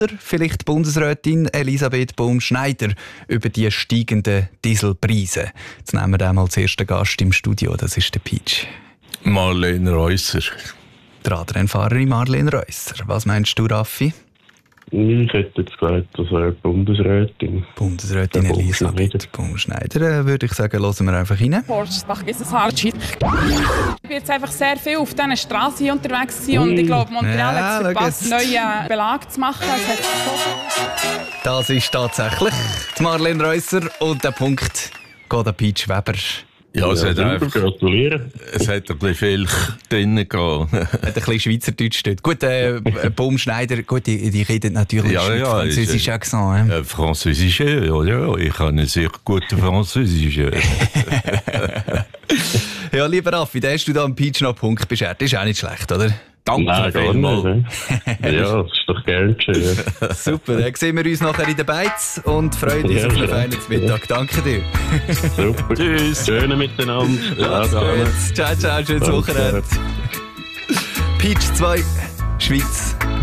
vielleicht Bundesrätin Elisabeth Baum-Schneider über die steigenden Dieselpreise. Jetzt nehmen wir einmal als ersten Gast im Studio, das ist der Peach. Marlene Reusser. Die Radrennfahrerin Marlene Reusser. Was meinst du, Raffi? Ich hätte jetzt gesagt, das wäre Bundesrätin. Bundesrätin Elisabeth Baum-Schneider. Würde ich sagen, hören wir einfach rein. Forstbach ist ein Hardshit. Ich bin jetzt einfach sehr viel auf diesen Straßen unterwegs und ich glaube, Montreal hat es verpasst, neuen Belag zu machen. Das ist tatsächlich die Marlene Reusser und der Punkt geht an Peach Weber. Ja, es hat super, einfach, gratulieren. es hat ein bisschen viel drinnen gehabt. Hat ein bisschen Schweizerdeutsch dort. Gut, Baumschneider, gut, die reden natürlich mit französischen Akzent. Französische, ja, ich habe einen sehr guten Französischen. Ja, lieber Raffi, da hast du da einen Peach noch Punkt beschert. Das ist auch nicht schlecht, oder? Danke Nein, gar vielmals. nicht. Ja, das ist doch gern geschehen. Super, dann sehen wir uns nachher in den Beiz und freuen uns auf einen feinen Mittag. Danke dir. Super. Tschüss. Schöne miteinander. Macht's gut. Ciao, ciao, schönes Wochenende. Peach 2, Schweiz.